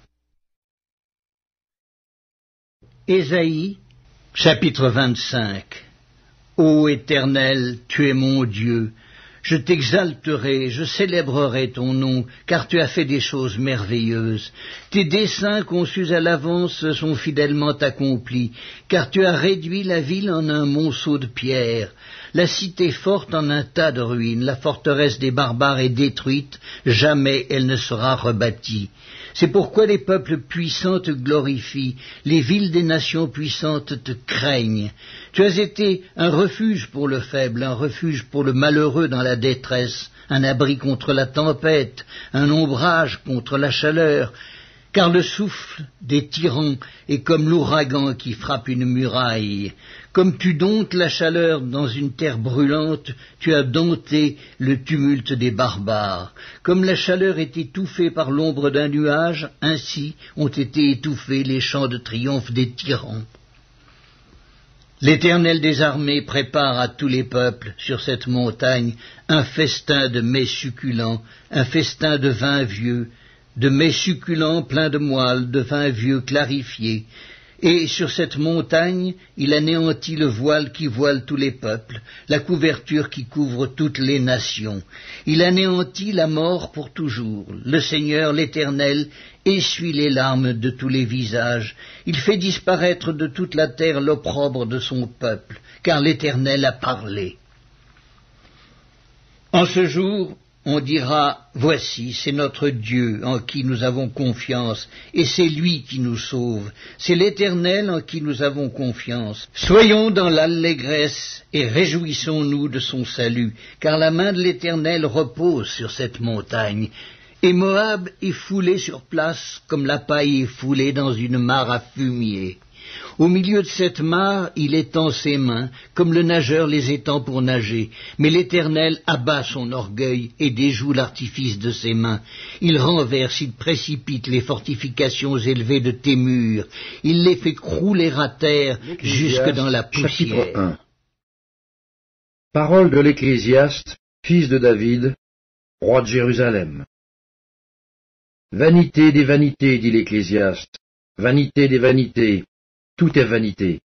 A: Ésaïe, chapitre 25. Ô Éternel, tu es mon Dieu, je t'exalterai, je célébrerai ton nom, car tu as fait des choses merveilleuses. Tes desseins conçus à l'avance sont fidèlement accomplis, car tu as réduit la ville en un monceau de pierre, la cité forte en un tas de ruines, la forteresse des barbares est détruite, jamais elle ne sera rebâtie. C'est pourquoi les peuples puissants te glorifient, les villes des nations puissantes te craignent. Tu as été un refuge pour le faible, un refuge pour le malheureux dans la détresse, un abri contre la tempête, un ombrage contre la chaleur, car le souffle des tyrans est comme l'ouragan qui frappe une muraille. Comme tu domptes la chaleur dans une terre brûlante, tu as dompté le tumulte des barbares. Comme la chaleur est étouffée par l'ombre d'un nuage, ainsi ont été étouffés les chants de triomphe des tyrans. L'Éternel des armées prépare à tous les peuples sur cette montagne un festin de mets succulents, un festin de vin vieux, de mets succulents pleins de moelle, de vin vieux clarifié. Et sur cette montagne, il anéantit le voile qui voile tous les peuples, la couverture qui couvre toutes les nations. Il anéantit la mort pour toujours. Le Seigneur, l'Éternel, essuie les larmes de tous les visages. Il fait disparaître de toute la terre l'opprobre de son peuple, car l'Éternel a parlé. En ce jour, on dira, voici, c'est notre Dieu en qui nous avons confiance, et c'est lui qui nous sauve, c'est l'Éternel en qui nous avons confiance. Soyons dans l'allégresse et réjouissons-nous de son salut, car la main de l'Éternel repose sur cette montagne, et Moab est foulé sur place comme la paille est foulée dans une mare à fumier. Au milieu de cette mare, il étend ses mains, comme le nageur les étend pour nager. Mais l'Éternel abat son orgueil et déjoue l'artifice de ses mains. Il renverse, il précipite les fortifications élevées de tes murs. Il les fait crouler à terre jusque dans la poussière.
B: Chapitre 1. Parole de l'Ecclésiaste, fils de David, roi de Jérusalem. Vanité des vanités, dit l'Ecclésiaste, vanité des vanités. Tout est vanité.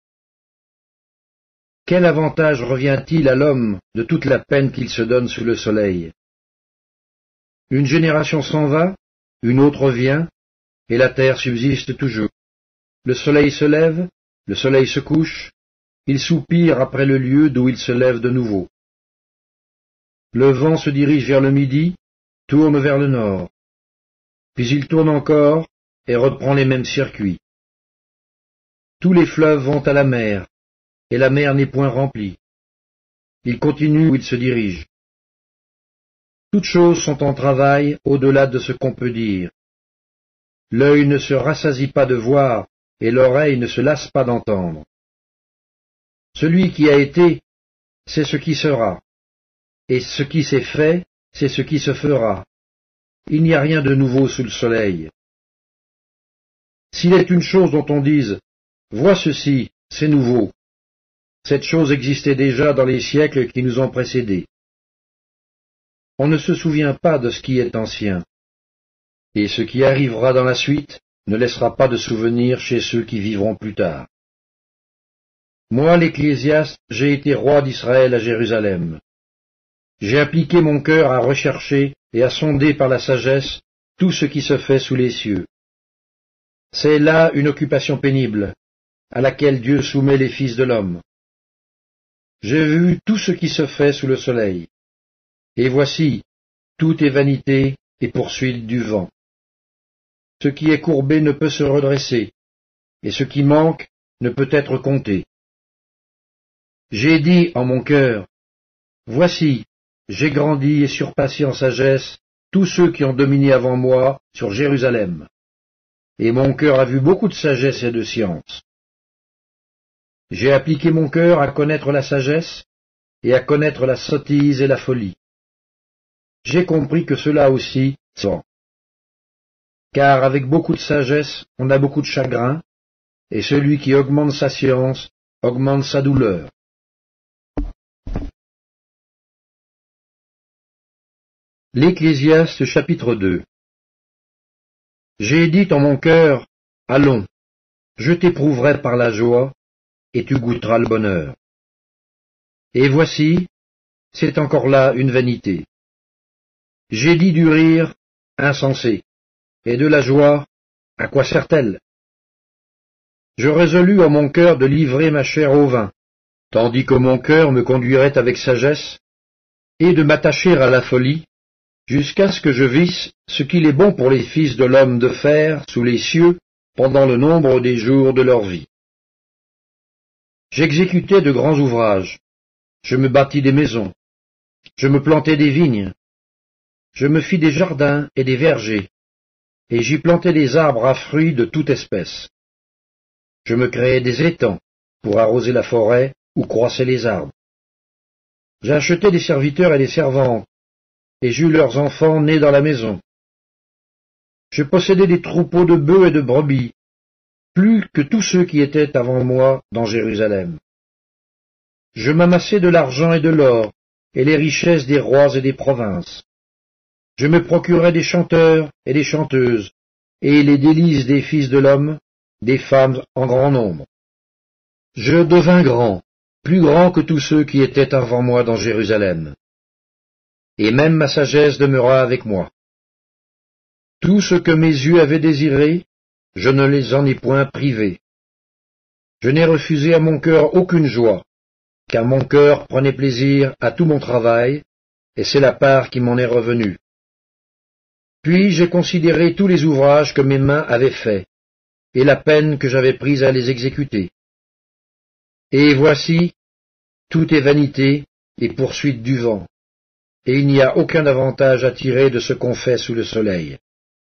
B: Quel avantage revient-il à l'homme de toute la peine qu'il se donne sous le soleil? Une génération s'en va, une autre vient, et la terre subsiste toujours. Le soleil se lève, le soleil se couche, il soupire après le lieu d'où il se lève de nouveau. Le vent se dirige vers le midi, tourne vers le nord, puis il tourne encore et reprend les mêmes circuits. Tous les fleuves vont à la mer, et la mer n'est point remplie. Il continue où il se dirige. Toutes choses sont en travail au-delà de ce qu'on peut dire. L'œil ne se rassasie pas de voir, et l'oreille ne se lasse pas d'entendre. Celui qui a été, c'est ce qui sera, et ce qui s'est fait, c'est ce qui se fera. il n'y a rien de nouveau sous le soleil. S'il est une chose dont on dise, vois ceci, c'est nouveau, cette chose existait déjà dans les siècles qui nous ont précédés. On ne se souvient pas de ce qui est ancien, et ce qui arrivera dans la suite ne laissera pas de souvenir chez ceux qui vivront plus tard. Moi, l'Ecclésiaste, j'ai été roi d'Israël à Jérusalem. J'ai appliqué mon cœur à rechercher et à sonder par la sagesse tout ce qui se fait sous les cieux. C'est là une occupation pénible, à laquelle Dieu soumet les fils de l'homme. J'ai vu tout ce qui se fait sous le soleil, et voici, tout est vanité et poursuite du vent. Ce qui est courbé ne peut se redresser, et ce qui manque ne peut être compté. J'ai dit en mon cœur, voici, j'ai grandi et surpassé en sagesse tous ceux qui ont dominé avant moi sur Jérusalem. Et mon cœur a vu beaucoup de sagesse et de science. J'ai appliqué mon cœur à connaître la sagesse et à connaître la sottise et la folie. J'ai compris que cela aussi sont. Car avec beaucoup de sagesse, on a beaucoup de chagrin, et celui qui augmente sa science augmente sa douleur. L'Ecclésiaste chapitre 2. J'ai dit en mon cœur, allons, je t'éprouverai par la joie, et tu goûteras le bonheur. Et voici, c'est encore là une vanité. J'ai dit du rire, insensé, et de la joie, à quoi sert-elle? Je résolus en mon cœur de livrer ma chair au vin, tandis que mon cœur me conduirait avec sagesse, et de m'attacher à la folie, jusqu'à ce que je visse ce qu'il est bon pour les fils de l'homme de faire sous les cieux pendant le nombre des jours de leur vie. J'exécutais de grands ouvrages, je me bâtis des maisons, je me plantai des vignes, je me fis des jardins et des vergers, et j'y plantai des arbres à fruits de toute espèce. Je me créai des étangs pour arroser la forêt où croissaient les arbres. J'achetai des serviteurs et des servantes, et j'eus leurs enfants nés dans la maison. Je possédais des troupeaux de bœufs et de brebis, plus que tous ceux qui étaient avant moi dans Jérusalem. Je m'amassai de l'argent et de l'or, et les richesses des rois et des provinces. Je me procurai des chanteurs et des chanteuses, et les délices des fils de l'homme, des femmes en grand nombre. Je devins grand, plus grand que tous ceux qui étaient avant moi dans Jérusalem. Et même ma sagesse demeura avec moi. Tout ce que mes yeux avaient désiré, je ne les en ai point privés. Je n'ai refusé à mon cœur aucune joie, car mon cœur prenait plaisir à tout mon travail, et c'est la part qui m'en est revenue. Puis j'ai considéré tous les ouvrages que mes mains avaient faits, et la peine que j'avais prise à les exécuter. Et voici, tout est vanité et poursuite du vent, et il n'y a aucun avantage à tirer de ce qu'on fait sous le soleil.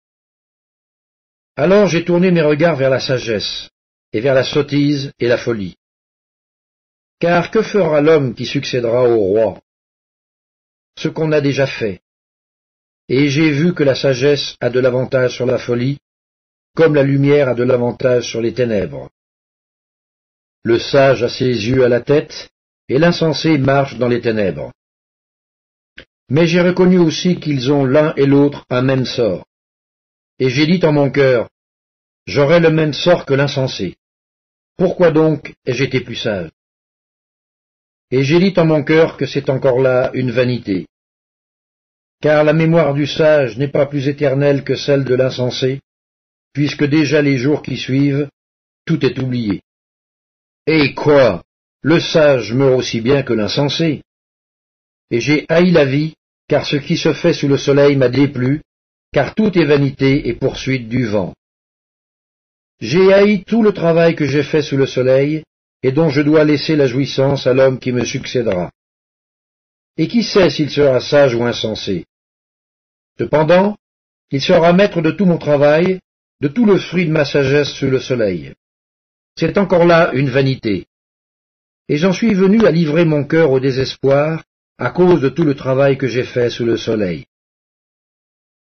B: Alors j'ai tourné mes regards vers la sagesse, et vers la sottise et la folie. Car que fera l'homme qui succédera au roi? Ce qu'on a déjà fait. Et j'ai vu que la sagesse a de l'avantage sur la folie, comme la lumière a de l'avantage sur les ténèbres. Le sage a ses yeux à la tête, et l'insensé marche dans les ténèbres. Mais j'ai reconnu aussi qu'ils ont l'un et l'autre un même sort. Et j'ai dit en mon cœur, j'aurai le même sort que l'insensé. Pourquoi donc ai-je été plus sage? Et j'ai dit en mon cœur que c'est encore là une vanité. Car la mémoire du sage n'est pas plus éternelle que celle de l'insensé, puisque déjà les jours qui suivent, tout est oublié. Et quoi? Le sage meurt aussi bien que l'insensé. Et j'ai haï la vie, car ce qui se fait sous le soleil m'a déplu, car tout est vanité et poursuite du vent. J'ai haï tout le travail que j'ai fait sous le soleil, et dont je dois laisser la jouissance à l'homme qui me succédera. Et qui sait s'il sera sage ou insensé? Cependant, il sera maître de tout mon travail, de tout le fruit de ma sagesse sous le soleil. C'est encore là une vanité. Et j'en suis venu à livrer mon cœur au désespoir, à cause de tout le travail que j'ai fait sous le soleil.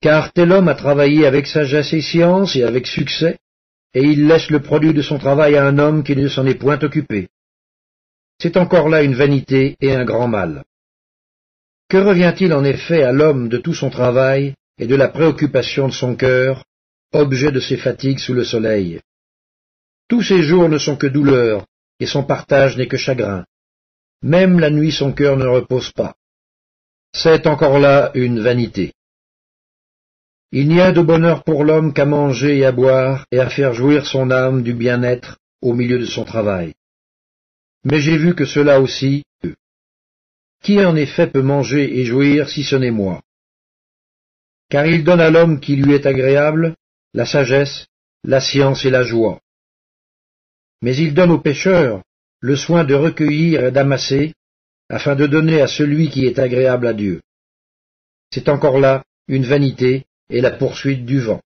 B: Car tel homme a travaillé avec sagesse et science et avec succès, et il laisse le produit de son travail à un homme qui ne s'en est point occupé. C'est encore là une vanité et un grand mal. Que revient-il en effet à l'homme de tout son travail et de la préoccupation de son cœur, objet de ses fatigues sous le soleil? Tous ses jours ne sont que douleur, et son partage n'est que chagrin. Même la nuit son cœur ne repose pas. C'est encore là une vanité. Il n'y a de bonheur pour l'homme qu'à manger et à boire et à faire jouir son âme du bien-être au milieu de son travail. Mais j'ai vu que cela aussi, qui en effet peut manger et jouir si ce n'est moi? Car il donne à l'homme qui lui est agréable la sagesse, la science et la joie. Mais il donne aux pécheurs le soin de recueillir et d'amasser, afin de donner à celui qui est agréable à Dieu. C'est encore là une vanité et la poursuite du vent.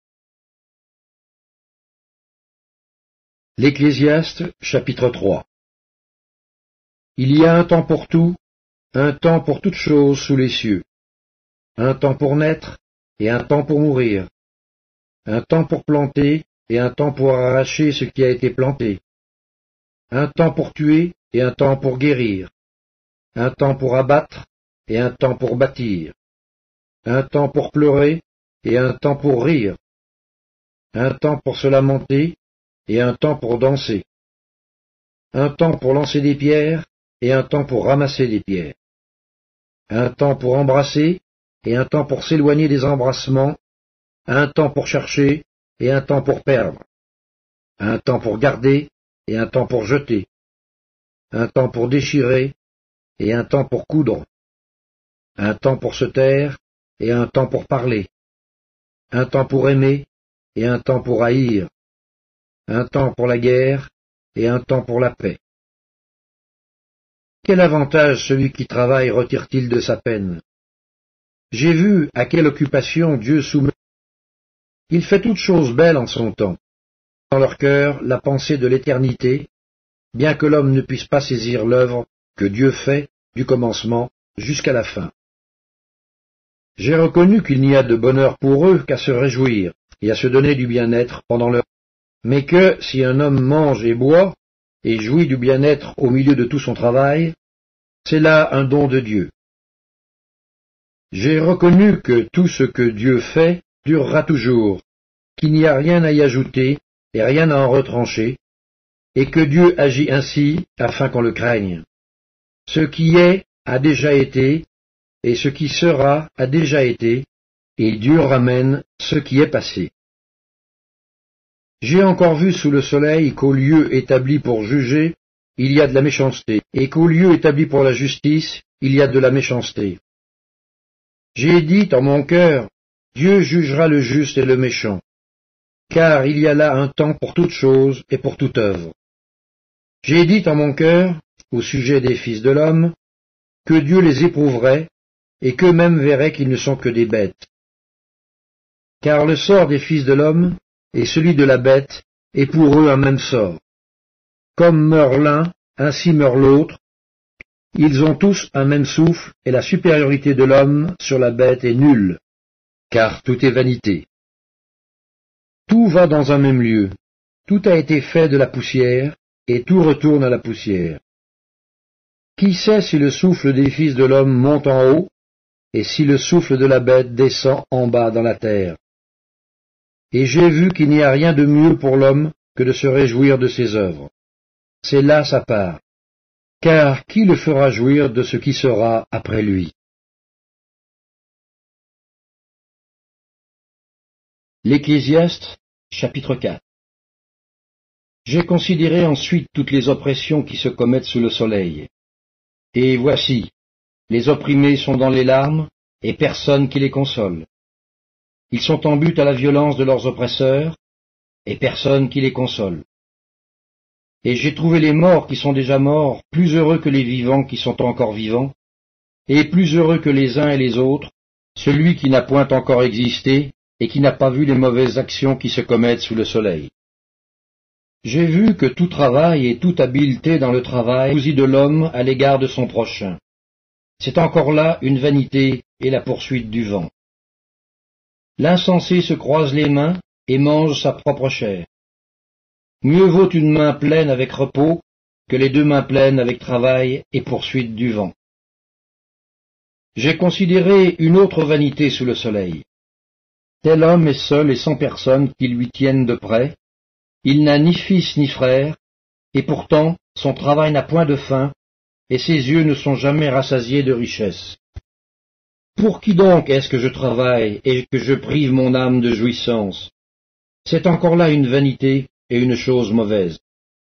B: L'Ecclésiaste, chapitre 3. Il y a un temps pour tout, un temps pour toutes choses sous les cieux, un temps pour naître et un temps pour mourir, un temps pour planter et un temps pour arracher ce qui a été planté, un temps pour tuer et un temps pour guérir, un temps pour abattre et un temps pour bâtir, un temps pour pleurer et un temps pour rire, un temps pour se lamenter et un temps pour danser, un temps pour lancer des pierres et un temps pour ramasser des pierres, un temps pour embrasser et un temps pour s'éloigner des embrassements, un temps pour chercher et un temps pour perdre, un temps pour garder et un temps pour jeter, un temps pour déchirer et un temps pour coudre, un temps pour se taire et un temps pour parler, un temps pour aimer et un temps pour haïr, un temps pour la guerre et un temps pour la paix. Quel avantage celui qui travaille retire-t-il de sa peine? J'ai vu à quelle occupation Dieu soumet. Il fait toutes choses belles en son temps, dans leur cœur la pensée de l'éternité, bien que l'homme ne puisse pas saisir l'œuvre que Dieu fait du commencement jusqu'à la fin. J'ai reconnu qu'il n'y a de bonheur pour eux qu'à se réjouir et à se donner du bien-être pendant leur... Mais que, si un homme mange et boit, et jouit du bien-être au milieu de tout son travail, c'est là un don de Dieu. J'ai reconnu que tout ce que Dieu fait durera toujours, qu'il n'y a rien à y ajouter et rien à en retrancher, et que Dieu agit ainsi afin qu'on le craigne. Ce qui est a déjà été, et ce qui sera a déjà été, et Dieu ramène ce qui est passé. J'ai encore vu sous le soleil qu'au lieu établi pour juger, il y a de la méchanceté, et qu'au lieu établi pour la justice, il y a de la méchanceté. J'ai dit en mon cœur, Dieu jugera le juste et le méchant, car il y a là un temps pour toute chose et pour toute œuvre. J'ai dit en mon cœur, au sujet des fils de l'homme, que Dieu les éprouverait, et qu'eux-mêmes verraient qu'ils ne sont que des bêtes. Car le sort des fils de l'homme et celui de la bête est pour eux un même sort. Comme meurt l'un, ainsi meurt l'autre. Ils ont tous un même souffle, et la supériorité de l'homme sur la bête est nulle, car tout est vanité. Tout va dans un même lieu, tout a été fait de la poussière, et tout retourne à la poussière. Qui sait si le souffle des fils de l'homme monte en haut, et si le souffle de la bête descend en bas dans la terre? Et j'ai vu qu'il n'y a rien de mieux pour l'homme que de se réjouir de ses œuvres. C'est là sa part. Car qui le fera jouir de ce qui sera après lui? L'Ecclésiaste, chapitre 4. J'ai considéré ensuite toutes les oppressions qui se commettent sous le soleil. Et voici, les opprimés sont dans les larmes, et personne qui les console. Ils sont en butte à la violence de leurs oppresseurs, et personne qui les console. Et j'ai trouvé les morts qui sont déjà morts plus heureux que les vivants qui sont encore vivants, et plus heureux que les uns et les autres, celui qui n'a point encore existé, et qui n'a pas vu les mauvaises actions qui se commettent sous le soleil. J'ai vu que tout travail et toute habileté dans le travail jouit de l'homme à l'égard de son prochain. C'est encore là une vanité et la poursuite du vent. L'insensé se croise les mains et mange sa propre chair. Mieux vaut une main pleine avec repos que les deux mains pleines avec travail et poursuite du vent. J'ai considéré une autre vanité sous le soleil. Tel homme est seul et sans personne qui lui tienne de près. Il n'a ni fils ni frère, et pourtant son travail n'a point de fin, et ses yeux ne sont jamais rassasiés de richesses. Pour qui donc est-ce que je travaille et que je prive mon âme de jouissance? C'est encore là une vanité et une chose mauvaise.